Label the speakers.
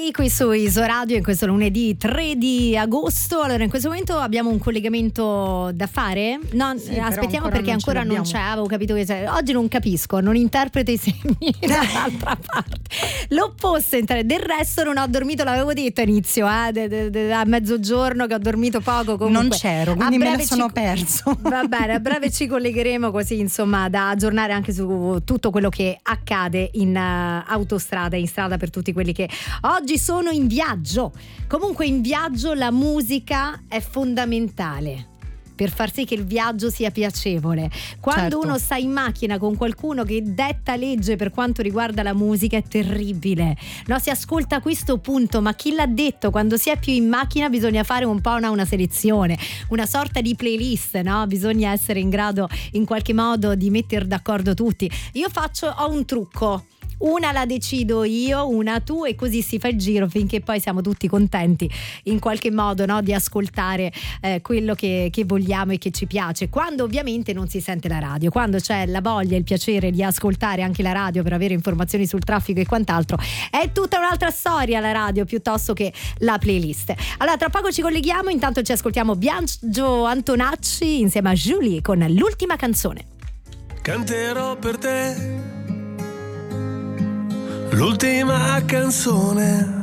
Speaker 1: Lì qui su Isoradio in questo lunedì 3 di agosto. Allora in questo momento abbiamo un collegamento da fare? No,
Speaker 2: sì,
Speaker 1: aspettiamo perché ancora non c'è. Avevo capito che oggi non capisco, non interpreto i segni dall'altra parte. L'opposto, del resto non ho dormito, l'avevo detto a inizio, a mezzogiorno che ho dormito poco. Comunque
Speaker 2: non c'ero, quindi me la sono perso.
Speaker 1: Va bene, a breve ci collegheremo così insomma da aggiornare anche su tutto quello che accade in autostrada, in strada per tutti quelli che oggi sono in viaggio. Comunque in viaggio la musica è fondamentale per far sì che il viaggio sia piacevole. Quando uno sta in macchina con qualcuno che detta legge per quanto riguarda la musica è terribile. No, si ascolta a questo punto, ma chi l'ha detto? Quando si è più in macchina bisogna fare un po' una selezione, una sorta di playlist, no? Bisogna essere in grado in qualche modo di mettere d'accordo tutti. Ho un trucco. Una la decido io, una tu, e così si fa il giro finché poi siamo tutti contenti in qualche modo, no, di ascoltare quello che vogliamo e che ci piace. Quando ovviamente non si sente la radio, quando c'è la voglia e il piacere di ascoltare anche la radio per avere informazioni sul traffico e quant'altro, è tutta un'altra storia la radio piuttosto che la playlist. Allora tra poco ci colleghiamo, intanto ci ascoltiamo Biagio Antonacci insieme a Julie con l'ultima canzone.
Speaker 3: Canterò per te l'ultima canzone